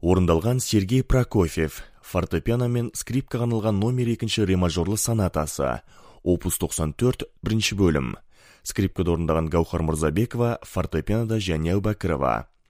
Орындалған Сергей Прокофьев, фортепиано мен скрипкаға арналған номер 2 ре мажорлы сонатасы, опус 94, бірінші бөлім. Скрипкада орындаған Гаухар Мырзабекова, фортепианода Және Әубәкірова.